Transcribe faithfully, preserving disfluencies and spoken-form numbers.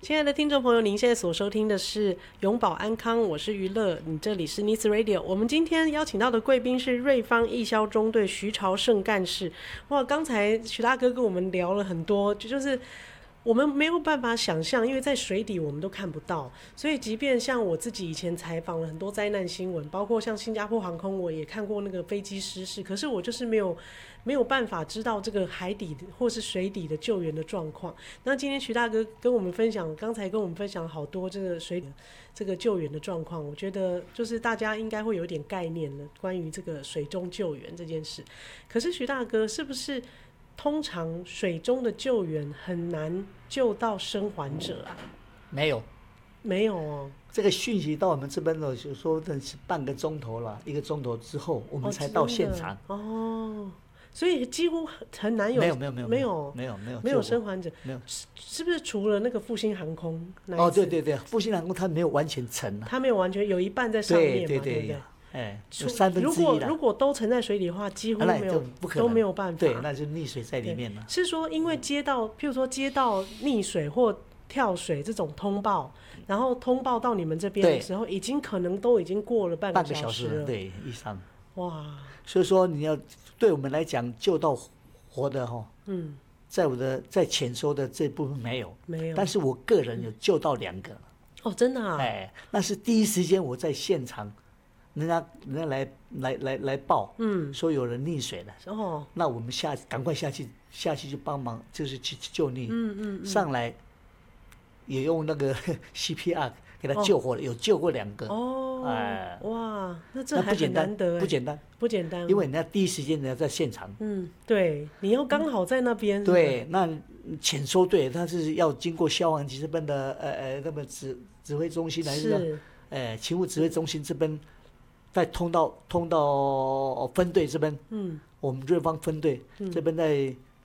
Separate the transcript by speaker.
Speaker 1: 亲爱的听众朋友，您现在所收听的是永保安康，我是娱乐，你这里是 News Radio。我们今天邀请到的贵宾是瑞芳义消中队徐朝胜干事。哇，刚才徐大哥跟我们聊了很多，就是我们没有办法想象，因为在水底我们都看不到，所以即便像我自己以前采访了很多灾难新闻，包括像新加坡航空，我也看过那个飞机失事，可是我就是没有没有办法知道这个海底或是水底的救援的状况。那今天徐大哥跟我们分享，刚才跟我们分享好多这个水底这个救援的状况，我觉得就是大家应该会有一点概念了，关于这个水中救援这件事。可是徐大哥是不是？通常水中的救援很难救到生还者啊？
Speaker 2: 没有，
Speaker 1: 没有哦。
Speaker 2: 这个讯息到我们这边的，就说的是半个钟头了，一个钟头之后我们才到现场。
Speaker 1: 哦，哦，所以几乎很难有。
Speaker 2: 没有没有没有
Speaker 1: 没有
Speaker 2: 没有没有
Speaker 1: 没有生还者。
Speaker 2: 没有，
Speaker 1: 是不是除了那个复兴航空那一次？
Speaker 2: 哦，对对对，复兴航空它没有完全沉啊，
Speaker 1: 它没有完全有一半在上面嘛，
Speaker 2: 对对 对,
Speaker 1: 对不对？
Speaker 2: 哎，有三分之一了。
Speaker 1: 如果如果都沉在水里的话，几乎没有，
Speaker 2: 不可能，
Speaker 1: 都没有办法。
Speaker 2: 对，那就溺水在里面了。
Speaker 1: 是说，因为接到，譬如说接到溺水或跳水这种通报，然后通报到你们这边的时候，已经可能都已经过了半个小时了，
Speaker 2: 半个小时对以上。
Speaker 1: 哇！
Speaker 2: 所以说你要对我们来讲救到活的哈，嗯，在我的在潜收的这部分没有，
Speaker 1: 没有，
Speaker 2: 但是我个人有救到两个。
Speaker 1: 哦，真的啊？
Speaker 2: 哎，那是第一时间我在现场。人家人家来来来来报，嗯，说有人溺水了，哦，那我们下赶快下去下去就帮忙，就是去救溺，嗯嗯，上来也用那个 C P R 给他救活了，哦，有救过两个，哦，哎，
Speaker 1: 哇，那这还很难得，
Speaker 2: 不简单，
Speaker 1: 不简单，
Speaker 2: 因为人家第一时间人家在现场，
Speaker 1: 嗯，对，你要刚好在那边，
Speaker 2: 对，那潜收队他是要经过消防局这边的呃呃那么指指挥中心还是，呃勤务指挥中心这边。再通到通到分队这边，嗯，我们瑞芳分队、嗯、这边再